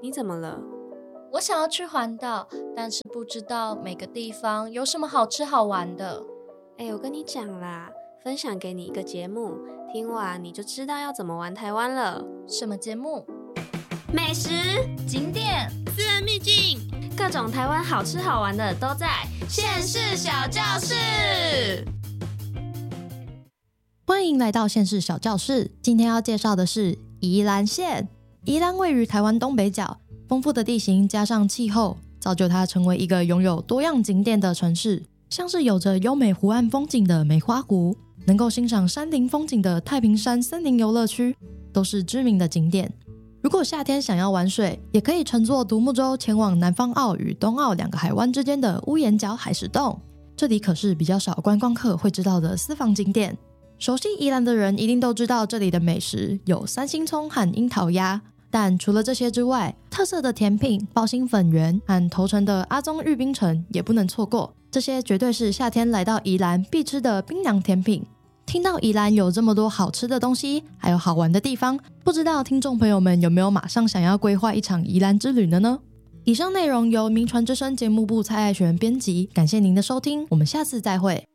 你怎么了？ 我想要去环岛，但是不知道每个地方有什么好吃好玩的。 我跟你讲啦，分享给你一个节目，听完你就知道要怎么玩台湾了。 什么节目？ 美食、 景点、 私人秘境， 各种台湾好吃好玩的都在县市小教室。 欢迎来到县市小教室。今天要介绍的是宜兰县。宜兰位于台湾东北角，丰富的地形加上气候，造就它成为一个拥有多样景点的城市。像是有着优美湖岸风景的梅花湖，能够欣赏山林风景的太平山森林游乐区，都是知名的景点。如果夏天想要玩水，也可以乘坐独木舟前往南方澳与东澳两个海湾之间的乌岩角海石洞。这里可是比较少观光客会知道的私房景点。熟悉宜兰的人一定都知道这里的美食有三星葱和樱桃鸭，但除了这些之外，特色的甜品包心粉圆和头城的阿宗玉冰城也不能错过。这些绝对是夏天来到宜兰必吃的冰凉甜品。听到宜兰有这么多好吃的东西，还有好玩的地方，不知道听众朋友们有没有马上想要规划一场宜兰之旅了呢？以上内容由名传之声节目部蔡爱璇编辑，感谢您的收听，我们下次再会。